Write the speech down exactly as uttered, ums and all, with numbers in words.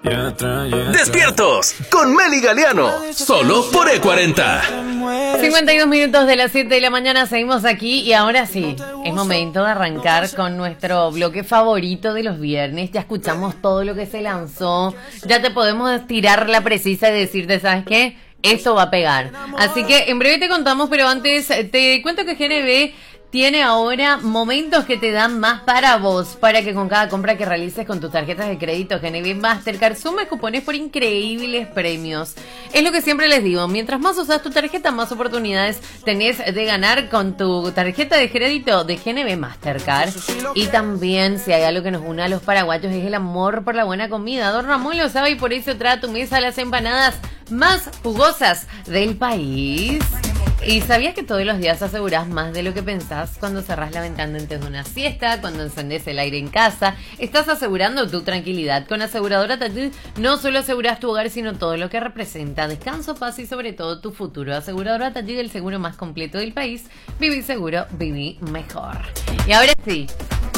Despiertos con Meli Galeano, solo por E cuarenta. cincuenta y dos minutos de las siete de la mañana, seguimos aquí y ahora sí, es momento de arrancar con nuestro bloque favorito de los viernes. Ya escuchamos todo lo que se lanzó, ya te podemos tirar la precisa y decirte, ¿sabes qué? Esto va a pegar. Así que en breve te contamos, pero antes te cuento que G N B tiene ahora momentos que te dan más para vos, para que con cada compra que realices con tus tarjetas de crédito G N B Mastercard sumes cupones por increíbles premios. Es lo que siempre les digo, mientras más usas tu tarjeta, más oportunidades tenés de ganar con tu tarjeta de crédito de G N B Mastercard. Y también, si hay algo que nos une a los paraguayos, es el amor por la buena comida. Don Ramón lo sabe y por eso trae a tu mesa las empanadas más jugosas del país. ¿Y sabías que todos los días asegurás más de lo que pensás cuando cerrás la ventana antes de una siesta, cuando encendés el aire en casa? Estás asegurando tu tranquilidad. Con Aseguradora Tatil no solo asegurás tu hogar, sino todo lo que representa descanso, paz y sobre todo tu futuro. Aseguradora Tatil, el seguro más completo del país. Viví seguro, viví mejor. Y ahora sí,